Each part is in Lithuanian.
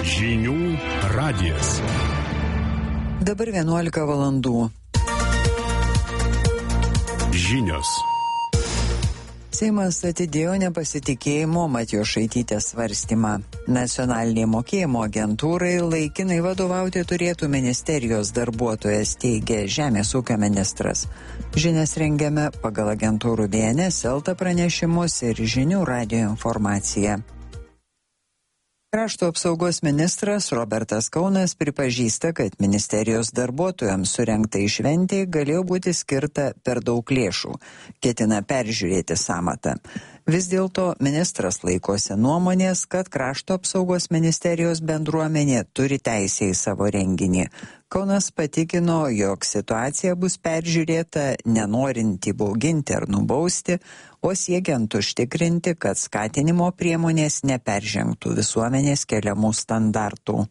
Žinių radijas. Dabar 11 valandų. Žinios. Seimas atidėjo nepasitikėjimo Matijošaitytės svarstymą. Nacionalinė mokėjimo agentūrai laikinai vadovauti turėtų ministerijos darbuotojas, teigia Žemės ūkio ministras. Žinias rengiame pagal agentūrų DNS, LT pranešimus ir Žinių radijo informaciją. Krašto apsaugos ministras Robertas Kaunas pripažįsta, kad ministerijos darbuotojams surengtai šventei galėjo būti skirta per daug lėšų. Ketina peržiūrėti sąmatą. Vis dėlto ministras laikosi nuomonės, kad krašto apsaugos ministerijos bendruomenė turi teisę į savo renginį. Kaunas patikino, jog situacija bus peržiūrėta nenorint įbauginti ar nubausti, o siekiant užtikrinti, kad skatinimo priemonės neperžengtų visuomenės keliamų standartų.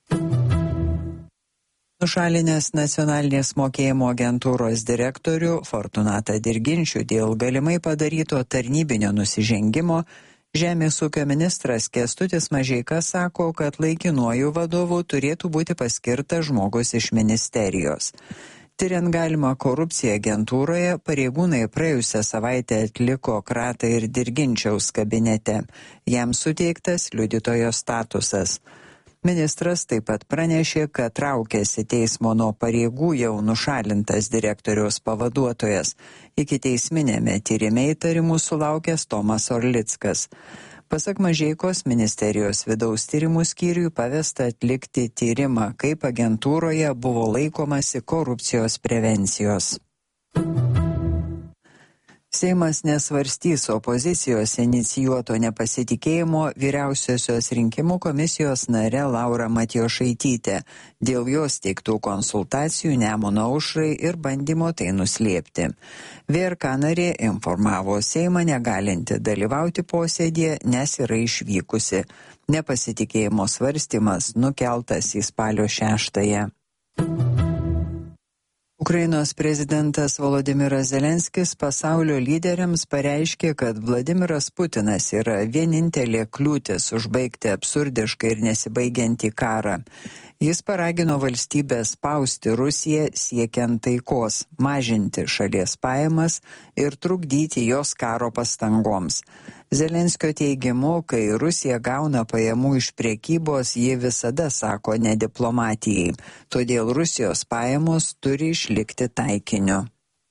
Nušalinęs nacionalinės mokėjimo agentūros direktorių Fortunatą Dirginčių dėl galimai padaryto tarnybinio nusižengimo, Žemės ūkio ministras Kęstutis Mažeika sako, kad laikinuoju vadovu turėtų būti paskirtas žmogus iš ministerijos. Tiriant galimą korupciją agentūroje, pareigūnai praėjusią savaitę atliko kratą ir Dirginčiaus kabinete. Jam suteiktas liudytojo statusas. Ministras taip pat pranešė, kad traukėsi teismo nuo pareigų jau nušalintas direktoriaus pavaduotojas. Ikiteisminėme tyrime įtarimų sulaukęs Tomas Orlickas. Pasak Mažeikos, ministerijos vidaus tyrimų skyriui pavesta atlikti tyrimą, kaip agentūroje buvo laikomasi korupcijos prevencijos. Seimas nesvarstys opozicijos inicijuoto nepasitikėjimo vyriausiosios rinkimų komisijos nare Laura Matijošaitytė dėl jos teiktų konsultacijų Nemuno aušrai ir bandymo tai nuslėpti. VRK narė informavo Seimą negalinti dalyvauti posėdėje, nes yra išvykusi. Nepasitikėjimo svarstymas nukeltas į spalio 6. Ukrainos prezidentas Volodymyras Zelenskis pasaulio lyderiams pareiškė, kad Vladimiras Putinas yra vienintelė kliūtis užbaigti absurdišką ir nesibaigiantį karą. Jis paragino valstybės spausti Rusiją siekiant taikos, mažinti šalies pajamas ir trukdyti jos karo pastangoms. Zelenskio teigimu, kai Rusija gauna pajamų iš prekybos, ji visada sako ne diplomatijai, todėl Rusijos pajamos turi išlikti taikiniu.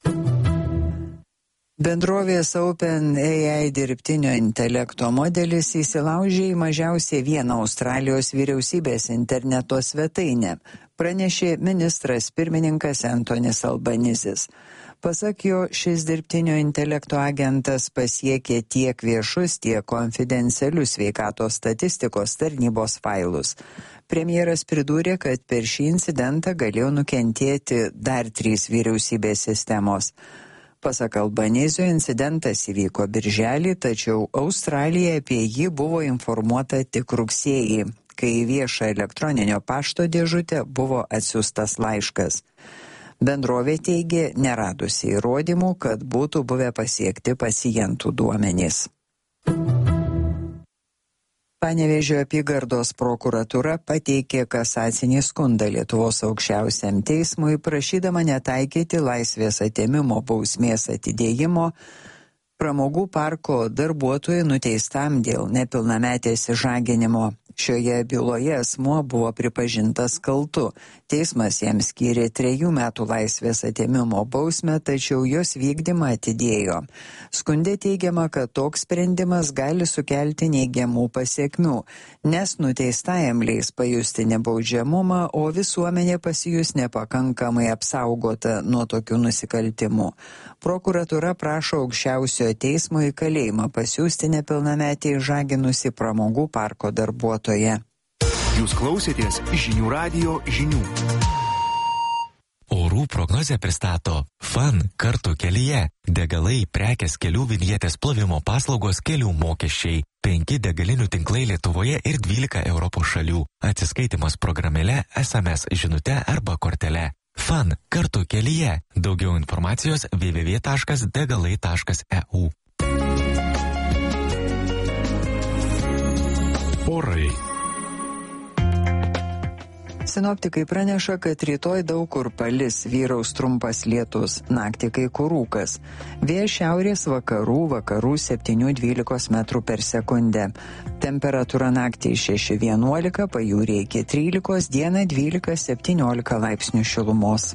Bendrovės OpenAI dirbtinio intelekto modelis įsilaužė į mažiausiai vieną Australijos vyriausybės interneto svetainę, pranešė ministras pirmininkas Antonis Albanizis. Pasak jo, šis dirbtinio intelekto agentas pasiekė tiek viešus, tiek konfidencialius sveikatos statistikos tarnybos failus. Premjeras pridūrė, kad per šį incidentą galėjo nukentėti dar 3 vyriausybės sistemos. Pasak Albanizio, incidentas įvyko birželį, tačiau Australija apie jį buvo informuota tik rugsėjį, kai į viešą elektroninio pašto dėžutę buvo atsiųstas laiškas. Bendrovė teigė neradusi įrodymų, kad būtų buvę pasiekti pacientų duomenys. Panevėžio apygardos prokuratūra pateikė kasacinį skundą Lietuvos aukščiausiam teismui, prašydama netaikyti laisvės atėmimo bausmės atidėjimo pramogų parko darbuotojui nuteistam dėl nepilnametės išžaginimo. Šioje byloje asmuo buvo pripažintas kaltu. Teismas jam skyrė 3 metų laisvės atėmimo bausmę, tačiau jos vykdymą atidėjo. Skunde teigiama, kad toks sprendimas gali sukelti neigiamų pasekmių, nes nuteistajam leis pajusti nebaudžiamumą, o visuomenė pasijus nepakankamai apsaugota nuo tokių nusikaltimų. Prokuratūra prašo aukščiausiojo teismo į kalėjimą pasiųsti nepilnametį išžaginusi pramogų parko darbuotoją. Jūs klausėtės Žinių radijo žinių. Orų prognozę pristato FAN kartu kelyje. Degalai, prekės, kelių vinjetės, plovimo paslaugos, kelių mokesčiai. 5 degalinių tinklai Lietuvoje ir 12 Europos šalių. Atsiskaitimas programėle, SMS žinute arba kortele. FAN kartu kelyje. Daugiau informacijos www.degalai.eu. Orai. Sinoptikai praneša, kad rytoj daug kur palis, vyraus trumpas lietus, naktį kai kur rūkas. Vėjas šiaurės vakarų 7-12 metrų per sekundę. Temperatūra naktį 6-11, pajūryje iki 13, dieną 12-17 laipsnių šilumos.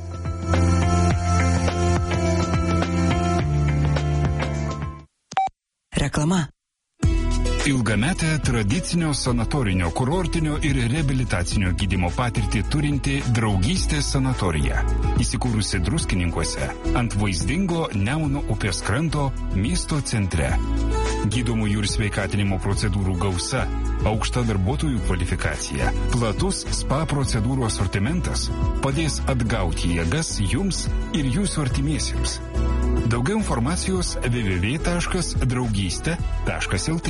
Reklama. Ilgametę tradicinio sanatorinio, kurortinio ir reabilitacinio gydymo patirtį turinti Draugystės sanatorija. Įsikūrusi Druskininkuose ant vaizdingo Nemuno upės kranto miesto centre. Gydomųjų ir sveikatinimo procedūrų gausa, aukšta darbuotojų kvalifikacija, platus spa procedūrų asortimentas padės atgauti jėgas jums ir jūsų artimiesiems. Daugiau informacijos www.draugystė.lt.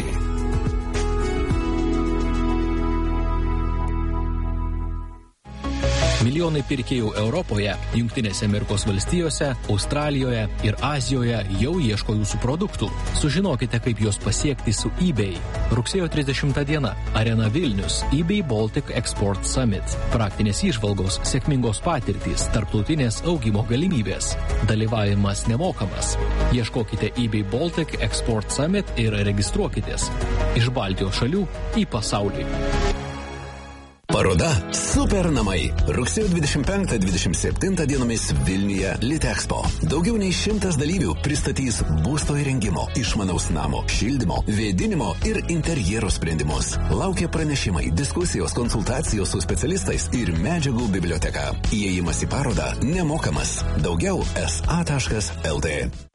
Milijonai pirkėjų Europoje, Jungtinėse Amerikos valstijose, Australijoje ir Azijoje jau ieško jūsų produktų. Sužinokite, kaip juos pasiekti su eBay. Rugsėjo 30 diena. Arena Vilnius. eBay Baltic Export Summit. Praktinės įžvalgos, sėkmingos patirtys, tarptautinės augimo galimybės. Dalyvavimas nemokamas. Ieškokite eBay Baltic Export Summit ir registruokitės. Iš Baltijos šalių į pasaulį. Paroda Super namai. Rugsėjo 25-27 dienomis Vilniuje Litexpo. Daugiau nei 100 dalyvių pristatys būsto įrengimo, išmanaus namo, šildymo, vėdinimo ir interjero sprendimus. Laukia pranešimai, diskusijos, konsultacijos su specialistais ir medžiagų biblioteka. Įėjimas į parodą nemokamas. Daugiau sa.lt.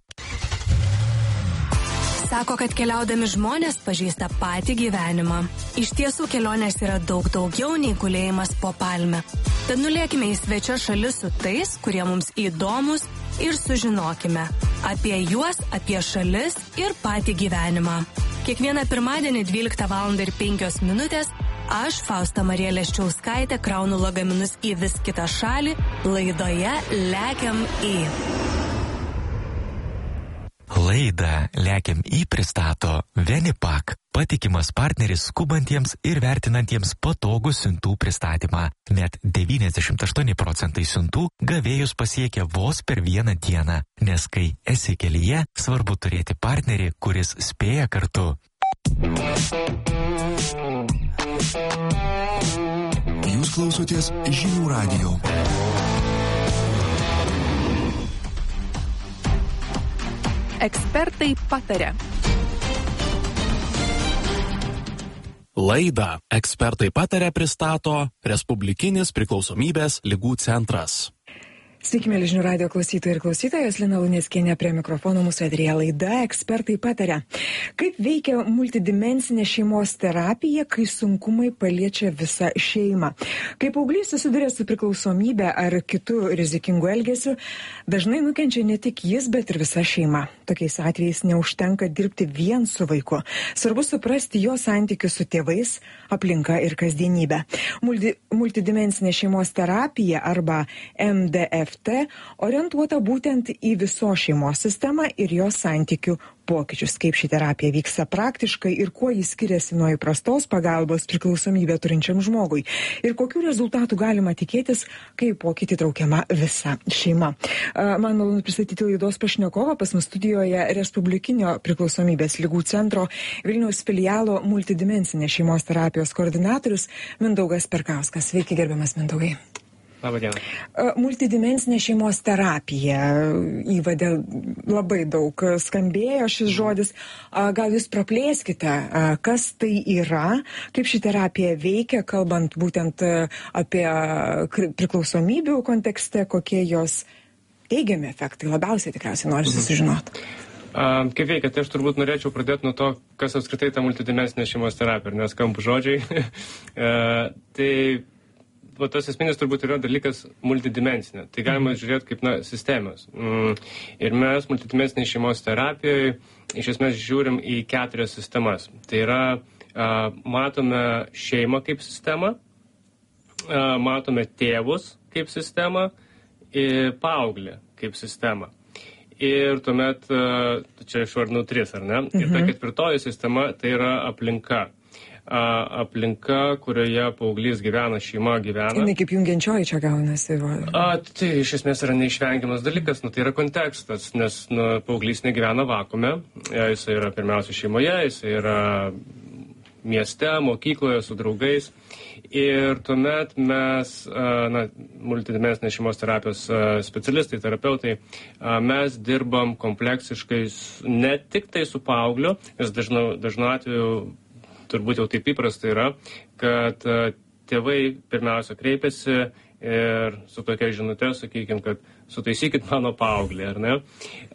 Sako, kad keliaudami žmonės pažįsta patį gyvenimą. Iš tiesų kelionės yra daug daugiau nei gulėjimas po palme. Tad nulėkime į svečio šalis su tais, kurie mums įdomus ir sužinokime apie juos, apie šalis ir patį gyvenimą. Kiekvieną pirmadienį 12:05 aš, Fausta Marija Leščiauskaitė, kraunu lagaminus į vis kitą šalį laidoje Lekiam į. Laidą Lekiam į pristato Venipak, patikimas partneris skubantiems ir vertinantiems patogų siuntų pristatymą. Net 98% siuntų gavėjus pasiekia vos per vieną dieną, nes kai esi kelyje, svarbu turėti partnerį, kuris spėja kartu. Jūs klausotės Žinių radijo. Ekspertai pataria. Laidą Ekspertai pataria pristato Respublikinis priklausomybės ligų centras. Sveiki, mėly Žinių radijo klausytojai ir klausytojos, Lina Luneckienė prie mikrofono, mūsų eteryje laida Ekspertai pataria. Kaip veikia multidimensinė šeimos terapija, kai sunkumai paliečia visą šeimą? Kai paauglys susiduria su priklausomybė ar kitų rizikingų elgesių, dažnai nukenčia ne tik jis, bet ir visa šeima. Tokiais atvejais neužtenka dirbti vien su vaiku. Svarbu suprasti jo santykius su tėvais, aplinka ir kasdienybė. Multidimensinė šeimos terapija arba MDF orientuota būtent į visos šeimos sistemą ir jos santykių pokyčius. Kaip ši terapija vyksta praktiškai ir kuo jis skiriasi nuo įprastos pagalbos priklausomybę turinčiam žmogui. Ir kokių rezultatų galima tikėtis, kai pokytį traukiama visa šeima. Man malonu pristatyti laidos pašnekovą, pas mus studijoje Respublikinio priklausomybės ligų centro Vilniaus filialo multidimensinės šeimos terapijos koordinatorius Mindaugas Perkauskas. Sveiki, gerbiamas Mindaugai. Labą dieną. Multidimensinė šeimos terapija, įvade labai daug skambėjo šis žodis. Gal jūs praplėskite, kas tai yra, kaip ši terapija veikia, kalbant būtent apie priklausomybių kontekste, kokie jos teigiami efektai labiausiai tikriausiai nori susižinoti. Kaip veikia, tai aš turbūt norėčiau pradėti nuo to, kas apskritai ta multidimensinė šeimos terapija, nes skambų žodžiai. Tai tas esminis turbūt yra dalykas multidimensinė. Tai galima žiūrėti kaip sistemas. Ir mes multidimensinėje šeimos terapijoje iš esmės žiūrim į 4 sistemas. Tai yra, matome šeimą kaip sistemą, matome tėvus kaip sistemą ir paauglį kaip sistemą. Ir tuomet, čia išvardinau 3, ar ne? Ir ta 4 sistema tai yra aplinka. aplinka, kurioje paauglys gyvena, šeima gyvena. Jinai kaip jungiančioji čia gaunasi. Tai iš esmės yra neišvengiamas dalykas, tai yra kontekstas, nes paauglys negyvena vakume, jis yra pirmiausia šeimoje, jis yra mieste, mokykloje, su draugais. Ir tuomet mes, multidimensinės šeimos terapijos specialistai, terapeutai, mes dirbam kompleksiškai ne tik tai su paaugliu, nes dažnu atveju turbūt jau taip įprasta yra, kad tėvai pirmiausia kreipiasi ir su tokia žinute, sakykime, kad sutaisykit mano paauglį, ar ne?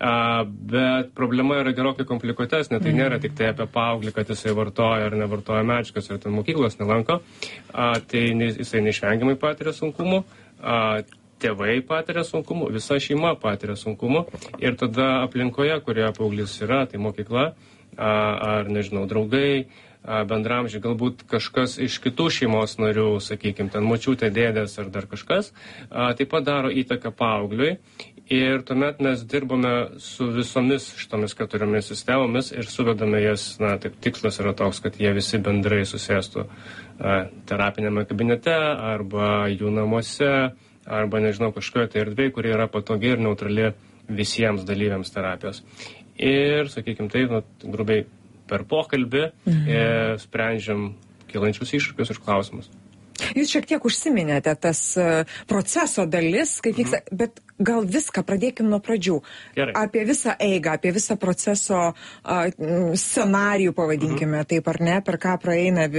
Bet problema yra gerokai komplikuotesnė, tai nėra tik tai apie paauglį, kad jisai vartoja ar nevartoja medžiagas, ar ten mokyklos nelanko, tai jisai neišvengiamai patiria sunkumų, tėvai patiria sunkumų, visa šeima patiria sunkumų ir tada aplinkoje, kurioje paauglys yra, tai mokykla, ar nežinau, draugai, bendramžiai, galbūt kažkas iš kitų šeimos narių, sakykime, ten močiutė, dėdės ar dar kažkas, taip pat daro įtaką paaugliui. Ir tuomet mes dirbame su visomis šitomis 4 sistemomis ir suvedame jas, taip tikslas yra toks, kad jie visi bendrai susėstų terapinėme kabinete arba jų namuose, arba, nežinau, kažkoje tai erdvėje, kuri yra patogi ir neutrali visiems dalyviams terapijos. Ir, sakykime, taip, grubiai per pokalbį sprendžiam kilančius iššūkius ir klausimus. Jūs šiek tiek užsiminėte tas proceso dalis, kaip vyksta, bet gal viską pradėkim nuo pradžių. Gerai. Apie visą eigą, apie visą proceso scenarijų, pavadinkime taip ar ne, per ką praeina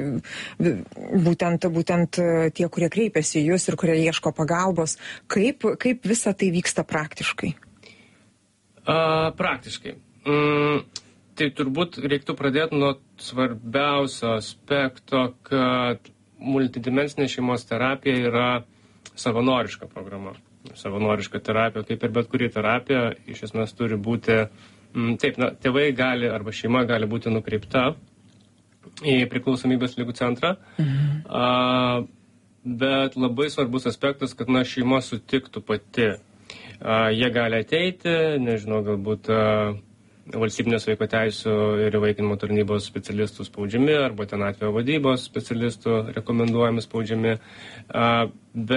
būtent tie, kurie kreipiasi į jūs ir kurie ieško pagalbos. Kaip visa tai vyksta praktiškai? Praktiškai. Tai turbūt reiktų pradėti nuo svarbiausio aspekto, kad multidimensinė šeimos terapija yra savanoriška programa. Savanoriška terapija, kaip ir bet kuri terapija, iš esmės turi būti, tėvai gali arba šeima gali būti nukreipta į priklausomybės ligų centrą, bet labai svarbus aspektas, kad šeima sutiktų pati. Jie gali ateiti, nežinau, galbūt valstybinės vaiko teisių ir įvaikinimo tarnybos specialistų spaudžiami arba ten atvejo vadybos specialistų rekomenduojami spaudžiami.